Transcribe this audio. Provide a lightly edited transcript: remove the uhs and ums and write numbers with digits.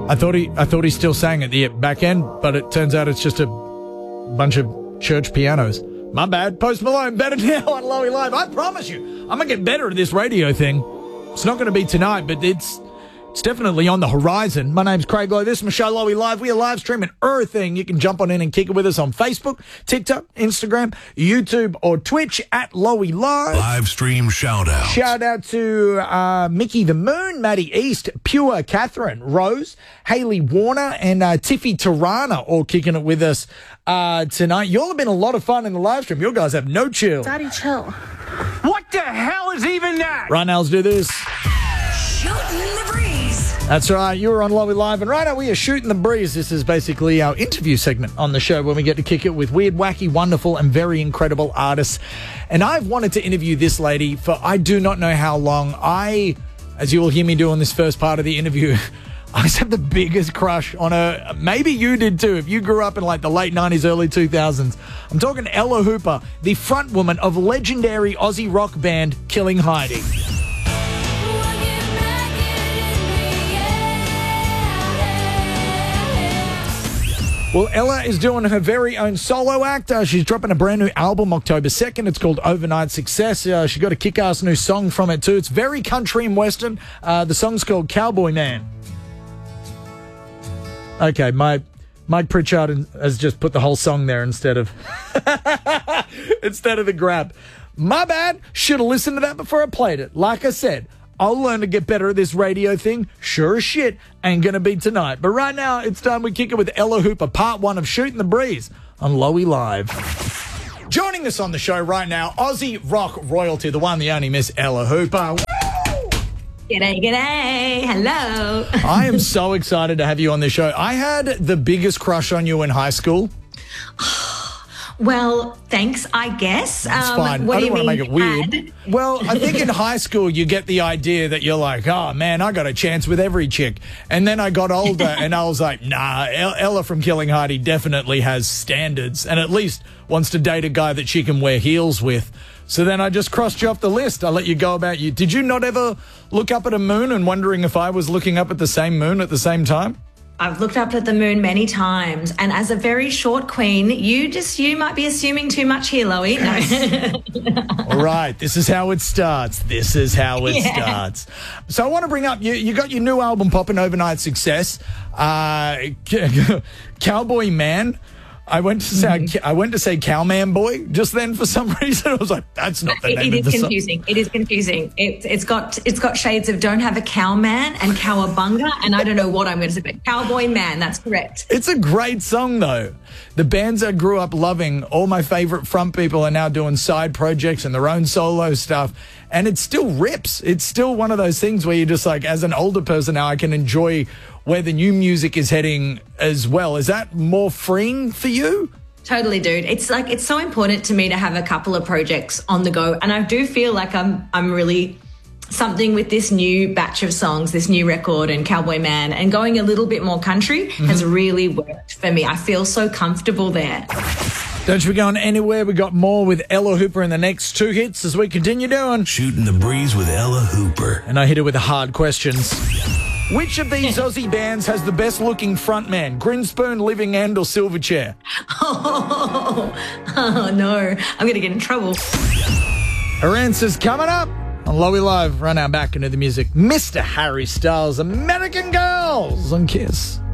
I thought he still sang at the back end, but it turns out it's just a bunch of church pianos. My bad. Post Malone, better now on Lowy Live. I promise you, I'm going to get better at this radio thing. It's not going to be tonight, but it's definitely on the horizon. My name's Craig Lowe. This is my show, Lowy Live. We are live streaming everything. You can jump on in and kick it with us on Facebook, TikTok, Instagram, YouTube, or Twitch at Lowy Live. Live stream shout out. Shout out to Mickey the Moon, Maddie East, Pure Catherine, Rose, Haley Warner, and Tiffy Tirana all kicking it with us tonight. You all have been a lot of fun in the live stream. You guys have no chill. Daddy, chill. What the hell is even that? Right now, let's do this. Shooting the breeze. That's right. You were on Lowy Live, and right now we are shooting the breeze. This is basically our interview segment on the show when we get to kick it with weird, wacky, wonderful, and very incredible artists. And I've wanted to interview this lady for I do not know how long. As you will hear me do on this first part of the interview, I just have the biggest crush on her. Maybe you did too, if you grew up in like the late 90s, early 2000s. I'm talking Ella Hooper, the front woman of legendary Aussie rock band Killing Heidi. Well, Ella is doing her very own solo act. She's dropping a brand new album October 2nd. It's called Overnight Success. She got a kick-ass new song from it too. It's very country and western. The song's called Cowboy Man. Okay, Mike Pritchard has just put the whole song there instead of the grab. My bad. Should have listened to that before I played it. Like I said, I'll learn to get better at this radio thing. Sure as shit, ain't gonna be tonight. But right now, it's time we kick it with Ella Hooper, part 1 of Shooting the Breeze on Lowy Live. Joining us on the show right now, Aussie rock royalty, the one, the only Miss Ella Hooper. G'day, g'day. Hello. I am so excited to have you on the show. I had the biggest crush on you in high school. Well, thanks, I guess. It's fine. What I do don't you want to mean, make it weird. Well, I think in high school you get the idea that you're like, oh man, I got a chance with every chick. And then I got older and I was like, nah, Ella from Killing Heidi definitely has standards and at least wants to date a guy that she can wear heels with. So then I just crossed you off the list. I'll let you go about you. Did you not ever look up at a moon and wondering if I was looking up at the same moon at the same time? I've looked up at the moon many times, and as a very short queen, you might be assuming too much here, Lowy. No. All right, this is how it starts. This is how it starts. So I want to bring up, you got your new album popping, Overnight Success, Cowboy Man. I went to say Cowman Boy just then for some reason. I was like, that's not the name of the song. It is confusing. It's got shades of Don't Have a Cowman and Cowabunga, and I don't know what I'm going to say, but Cowboy Man, that's correct. It's a great song, though. The bands I grew up loving, all my favorite front people are now doing side projects and their own solo stuff, and it still rips. It's still one of those things where you're just like, as an older person now, I can enjoy where the new music is heading as well. Is that more freeing for you? Totally, dude. It's so important to me to have a couple of projects on the go, and I do feel like I'm really something with this new batch of songs, this new record and Cowboy Man, and going a little bit more country has really worked for me. I feel so comfortable there. Don't you be going anywhere. We got more with Ella Hooper in the next 2 hits as we continue doing Shooting the Breeze with Ella Hooper. And I hit it with the hard questions. Which of these Aussie bands has the best looking frontman? Grinspoon, Living End, or Silverchair? Oh no, I'm going to get in trouble. Her answer's coming up on Lowy Live. Run out back into the music. Mr. Harry Styles, American Girls on Kiss.